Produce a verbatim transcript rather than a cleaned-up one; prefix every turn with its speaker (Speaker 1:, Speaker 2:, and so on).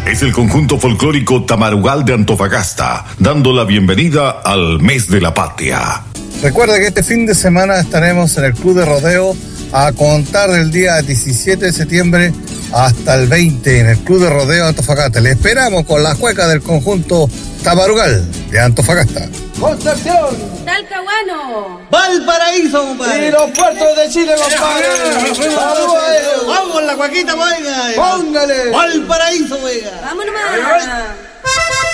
Speaker 1: es el conjunto folclórico Tamarugal de Antofagasta, dando la bienvenida al mes de la patria.
Speaker 2: Recuerda que este fin de semana estaremos en el Club de Rodeo a contar del día diecisiete de septiembre hasta el veinte en el Club de Rodeo Antofagasta. Le esperamos con la cueca del conjunto Tamarugal de Antofagasta.
Speaker 3: Concepción,
Speaker 4: Talcahuano,
Speaker 3: Valparaíso, compadre.
Speaker 5: Y los puertos de Chile, compadre.
Speaker 3: Vamos, vamos con la cuaquita, oiga.
Speaker 5: Póngale.
Speaker 3: Valparaíso, oiga.
Speaker 4: vámonos más.